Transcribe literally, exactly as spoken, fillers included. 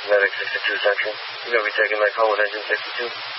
Medic sixty-two Central. You're going to be taking that call with engine sixty-two.